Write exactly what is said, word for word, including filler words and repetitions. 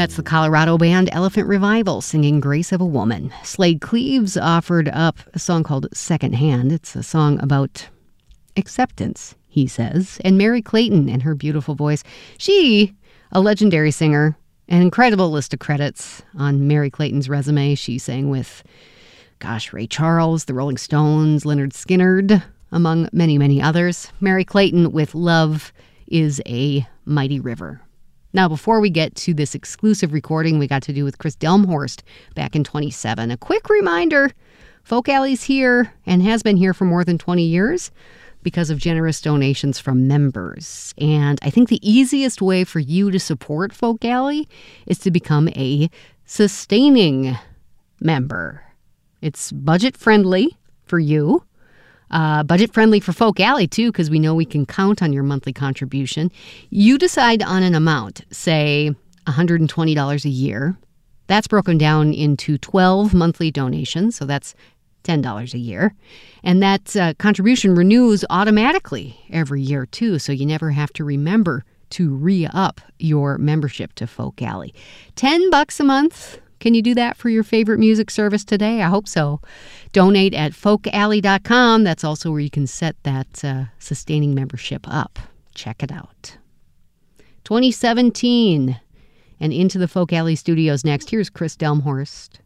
That's the Colorado band Elephant Revival singing Grace of a Woman. Slade Cleaves offered up a song called Second Hand. It's a song about acceptance, he says. And Mary Clayton and her beautiful voice. She, a legendary singer, an incredible list of credits on Mary Clayton's resume. She sang with, gosh, Ray Charles, the Rolling Stones, Lynyrd Skynyrd, among many, many others. Mary Clayton with Love is a Mighty River. Now, before we get to this exclusive recording we got to do with Chris Delmhorst back in twenty-seven, a quick reminder, Folk Alley's here and has been here for more than twenty years because of generous donations from members. And I think the easiest way for you to support Folk Alley is to become a sustaining member. It's budget-friendly for you. Uh, budget-friendly for Folk Alley, too, because we know we can count on your monthly contribution. You decide on an amount, say one hundred twenty dollars a year. That's broken down into twelve monthly donations, so that's ten dollars a year. And that uh, contribution renews automatically every year, too, so you never have to remember to re-up your membership to Folk Alley. ten bucks a month. Can you do that for your favorite music service today? I hope so. Donate at folk alley dot com. That's also where you can set that uh, sustaining membership up. Check it out. twenty seventeen and into the Folk Alley studios next. Here's Chris Delmhorst.